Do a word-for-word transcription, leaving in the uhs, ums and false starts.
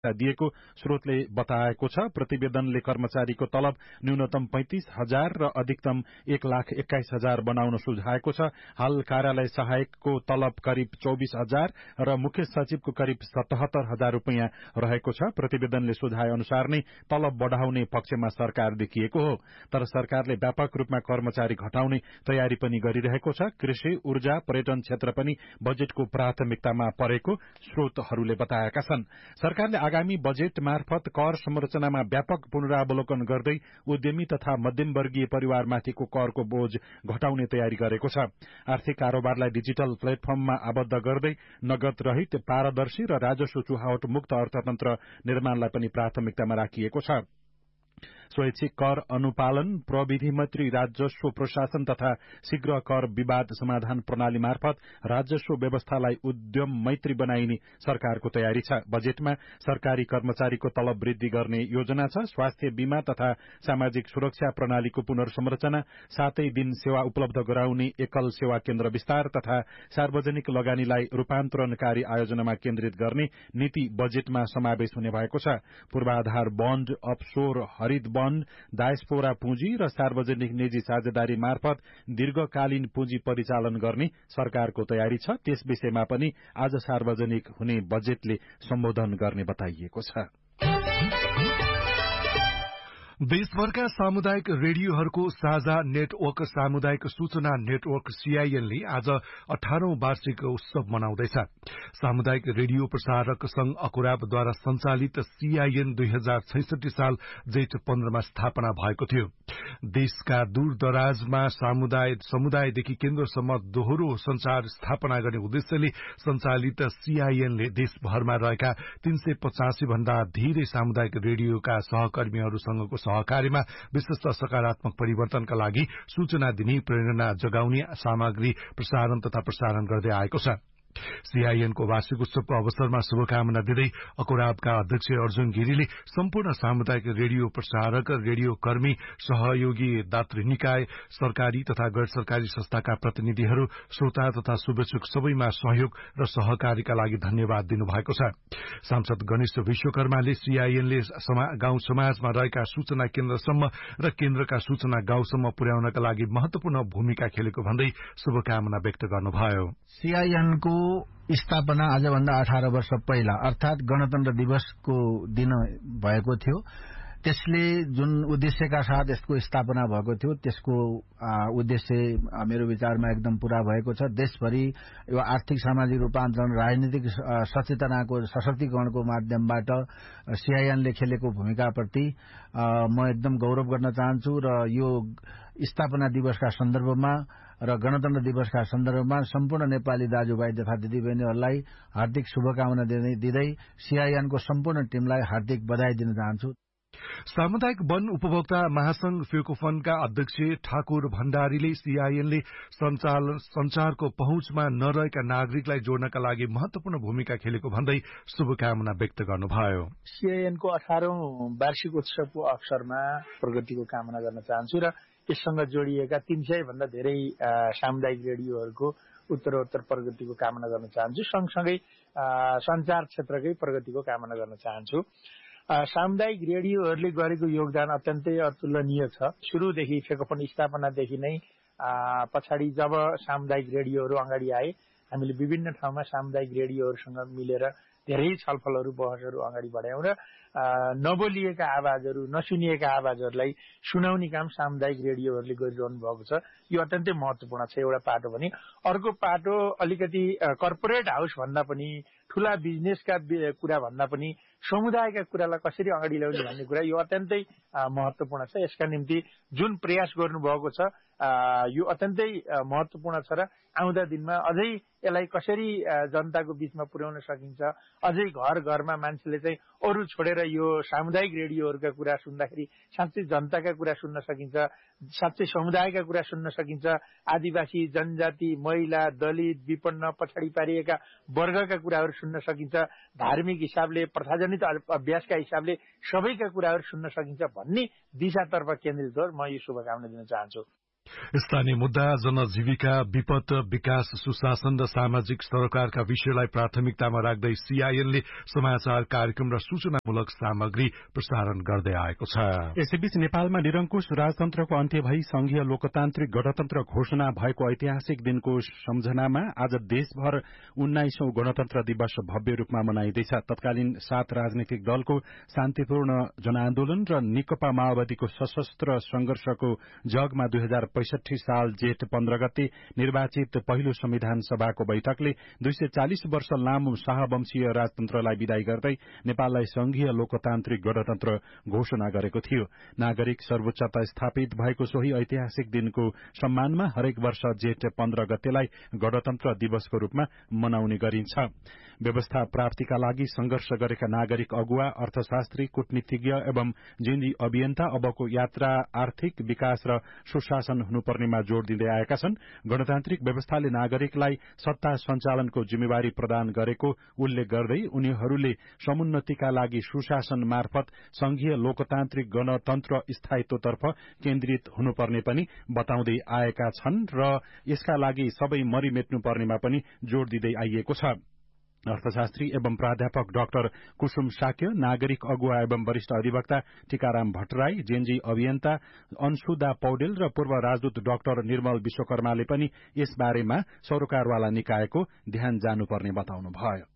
दिएको स्रोतले बताएको छ। प्रतिवेदनले कर्मचारीको तलब न्यूनतम पैंतिस हजार र अधिकतम एक लाख एक्काइस हजार बनाउन सुझाएको छ। हाल कार्यालय सहायकको तलब करिब चौबिस हजार र मुख्य सचिवको करिब सतहत्तर हजार रूपियाँ रहेको छ। प्रतिवेदनले सुझाए अनुसार नै तलब बढ़ाउने पक्षमा सरकार देखिएको हो, तर सरकारले व्यापक रूपमा कर्मचारी घटाउने तयारी पनि गरिरहेको छ। कृषि, ऊर्जा, पर्यटन क्षेत्र पनि बजेटको प्राथमिकतामा परेको स्रोतहरूले बताएका छन्। सरकारले आगामी बजेट मार्फत कर संरचनामा व्यापक पुनरावलोकन गर्दै उद्यमी तथा मध्यमवर्गीय परिवारमाथिको करको बोझ घटाउने तयारी गरेको छ। आर्थिक कारोबारलाई डिजिटल प्लेटफर्ममा आबद्ध गर्दै नगद रहित, पारदर्शी र राजस्व चुहावट मुक्त अर्थतन्त्र निर्माणलाई पनि प्राथमिकतामा राखिएको छ। स्वैच्छिक कर अनुपालन, प्रविधि मैत्री राजस्व प्रशासन तथा शीघ्र कर विवाद समाधान प्रणाली मार्फत राजस्व व्यवस्थालाई उद्यम मैत्री बनाइने सरकारको तयारी छ। बजेटमा सरकारी कर्मचारीको तलब वृद्धि गर्ने योजना छ। स्वास्थ्य बीमा तथा सामाजिक सुरक्षा प्रणालीको पुनर्संरचना, सातै दिन सेवा उपलब्ध गराउने एकल सेवा केन्द्र विस्तार तथा सार्वजनिक लगानीलाई रूपान्तरणकारी आयोजनामा केन्द्रित गर्ने नीति बजेटमा समावेश हुने भएको छ। पूर्वाधार बन्ड, अफशोर हरित बन्ड, डायस्पोरा पुँजी र सार्वजनिक निजी साझेदारी मार्फत दीर्घकालीन पुँजी परिचालन गर्ने सरकारको तयारी छ। त्यस विषयमा पनि आज सार्वजनिक हुने बजेटले सम्बोधन गर्ने बताइएको छ। देशभरका सामुदायिक रेडियोहरूको साझा नेटवर्क सामुदायिक सूचना नेटवर्क सीआईएनले आज अठारौं वार्षिक उत्सव मनाउँदैछ। सामुदायिक रेडियो प्रसारक संघ अकुराबद्वारा संचालित सीआईएन दुई हजार छैसठी साल जेठ पन्ध्रमा स्थापना भएको थियो। देशका दूर दराजमा समुदाय समुदायदेखि केन्द्रसम्म दोहोरो संचार स्थापना गर्ने उद्देश्यले संचालित सीआईएनले देशभरमा रहेका तीन सय पचासी भन्दा धेरै सामुदायिक रेडियोका सहकर्मीहरूसँगको सहकार्यमा विशिष्ट सकारात्मक परिवर्तनका लागि सूचना दिने, प्रेरणा जगाउने सामग्री प्रसारण तथा प्रसारण गर्दै आएको छ। सीआईएनको वार्षिक उत्सवको अवसरमा शुभकामना दिँदै अकुराबका अध्यक्ष अर्जुन गिरीले सम्पूर्ण सामुदायिक रेडियो प्रसारक, रेडियो कर्मी, सहयोगी दात्री निकाय, सरकारी तथा गैर सरकारी संस्थाका प्रतिनिधिहरू, श्रोता तथा शुभेच्छुक सबैमा सहयोग र सहकारीका लागि धन्यवाद दिनुभएको छ। सांसद गणेश विश्वकर्माले सीआईएनले गाउँ समाजमा रहेका सूचना केन्द्रसम्म र केन्द्रका सूचना गाउँसम्म पुर्याउनका लागि महत्वपूर्ण भूमिका खेलेको भन्दै शुभकामना व्यक्त गर्नुभयो। सीआईएनको स्थापना आजभन्दा अठार वर्ष पहिला अर्थात गणतन्त्र दिवसको दिन भएको थियो। त्यसले जुन उद्देश्यका साथ यसको स्थापना भएको थियो त्यसको उद्देश्य मेरो विचारमा एकदम पूरा भएको छ। देशभरि यो आर्थिक सामाजिक रूपान्तरण, राजनीतिक सचेतनाको सशक्तिकरणको माध्यमबाट सीआईएनले खेलेको भूमिकाप्रति म एकदम गौरव गर्न चाहन्छु र यो स्थापना दिवसका सन्दर्भमा र गणतन्त्र दिवसका सन्दर्भमा सम्पूर्ण नेपाली दाजुभाइ तथा दिदीबहिनीहरूलाई हार्दिक शुभकामना दिँदै सीआईएनको सम्पूर्ण टिमलाई हार्दिक बधाई दिन चाहन्छु। सामुदायिक वन उपभोक्ता महासंघ फेकोफनका अध्यक्ष ठाकुर भण्डारीले सीआईएनले संचारको पहुँचमा नरहेका नागरिकलाई जोड्नका लागि महत्वपूर्ण भूमिका खेलेको भन्दै शुभकामना व्यक्त गर्नुभयो। सीआईएनको अठारौं वार्षिक उत्सवको अवसरमा प्रगतिको कामना गर्न चाहन्छु र यससँग जोडिएका तीन सय भन्दा धेरै सामुदायिक रेडियोहरूको उत्तरोत्तर प्रगतिको कामना गर्न चाहन्छु। सँगसँगै संचार क्षेत्रकै प्रगतिको कामना गर्न चाहन्छु। सामुदायिक रेडियोहरूले गरेको योगदान अत्यन्तै अतुलनीय छ। सुरुदेखि फेकोफन स्थापनादेखि नै पछाडि जब सामुदायिक रेडियोहरू अगाडि आए, हामीले विभिन्न ठाउँमा सामुदायिक रेडियोहरूसँग मिलेर धेरै छलफलहरू, बहसहरू अगाडि बढायौं र नबोलिएका आवाजहरू, नसुनिएका आवाजहरूलाई सुनाउने काम सामुदायिक रेडियोहरूले गरिरहनु भएको छ। यो अत्यन्तै महत्वपूर्ण छ एउटा पाटो भने। अर्को पाटो अलिकति कर्पोरेट हाउस भन्दा पनि, ठूला बिजनेसका कुरा भन्दा पनि समुदायका कुरालाई कसरी अगाडि ल्याउने भन्ने कुरा यो अत्यन्तै महत्वपूर्ण छ। यसका निम्ति जुन प्रयास गर्नुभएको छ यो अत्यन्तै महत्वपूर्ण छ र आउँदा दिनमा अझै यसलाई कसरी जनताको बीचमा पुर्याउन सकिन्छ, अझै घर घरमा मान्छेले चाहिँ अरू छोडेर यो सामुदायिक रेडियोहरूका कुरा सुन्दाखेरि साँच्चै जनताका कुरा सुन्न सकिन्छ, साँच्चै समुदायका कुरा सुन्न सकिन्छ, आदिवासी, जनजाति, महिला, दलित, विपन्न, पछाडि पारिएका वर्गका कुराहरू सुन्न सकिन्छ, धार्मिक हिसाबले, प्रथाजनित अभ्यासका हिसाबले सबैका कुराहरू सुन्न सकिन्छ भन्ने दिशातर्फ केन्द्रित हो। म यो शुभकामना दिन चाहन्छु। स्थानीय मुद्दा, जनजीविका, विपद, विकास, सुशासन र सामाजिक सरोकारका विषयलाई प्राथमिकतामा राख्दै सीआईएनले समाचार कार्यक्रम र सूचनामूलक सामग्री प्रसारण गर्दै आएको छ। यसैबीच नेपालमा निरंकुश राजतन्त्रको अन्त्य भई संघीय लोकतान्त्रिक गणतन्त्र घोषणा भएको ऐतिहासिक दिनको सम्झनामा आज देशभर उन्नाइसौं गणतन्त्र दिवस भव्य रूपमा मनाइँदैछ। तत्कालीन सात राजनीतिक दलको शान्तिपूर्ण जनआन्दोलन र नेकपा माओवादीको सशस्त्र संघर्षको जगमा दुई हजार पैंसठी साल जेठ पन्ध्र गते निर्वाचित पहिलो संविधान सभाको बैठकले दुई सय चालिस वर्ष लामो शाहवंशीय राजतन्त्रलाई विदाई गर्दै नेपाललाई संघीय लोकतान्त्रिक गणतन्त्र घोषणा गरेको थियो। नागरिक सर्वोच्चता स्थापित भएको सोही ऐतिहासिक दिनको सम्मानमा हरेक वर्ष जेठ पन्ध्र गतेलाई गणतन्त्र दिवसको रूपमा मनाउने गरिन्छ। व्यवस्था प्राप्तिका लागि संघर्ष गरेका नागरिक अगुवा, अर्थशास्त्री, कूटनीतिज्ञ एवं जिन्जी अभियन्ता अबको यात्रा आर्थिक विकास र सुशासन हुनुपर्नेमा जोड़ दिँदै आएका छन्। गणतान्त्रिक व्यवस्थाले नागरिकलाई सत्ता सञ्चालनको जिम्मेवारी प्रदान गरेको उल्लेख गर्दै उनीहरूले समुन्नतिका लागि सुशासन मार्फत संघीय लोकतान्त्रिक गणतन्त्र स्थायित्वतर्फ केन्द्रित हुनुपर्ने पनि बताउँदै आएका छन् र यसका लागि सबै मरिमेट्नुपर्नेमा पनि जोड़ दिँदै आइएको छ। अर्थशास्त्री एवं प्राध्यापक डाक्टर कुसुम साक्य, नागरिक अगुवा एवं वरिष्ठ अधिवक्ता टीकाराम भट्टराई, जेएनजी अभियन्ता अंशुदा पौडेल र पूर्व राजदूत डाक्टर निर्मल विश्वकर्माले पनि यस बारेमा सरोकारवाला निकायको ध्यान जानुपर्ने बताउनुभयो।